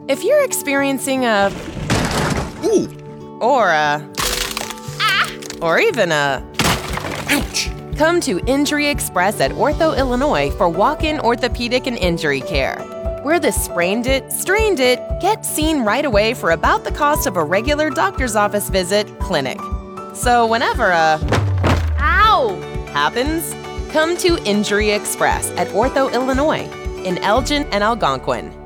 If you're experiencing a Ooh! or a or even a Ouch! come to Injury Express at Ortho Illinois for walk-in orthopedic and injury care. Where the sprained it, strained it, get seen right away for about the cost of a regular doctor's office visit, clinic. So whenever a ow happens, come to Injury Express at Ortho Illinois in Elgin and Algonquin.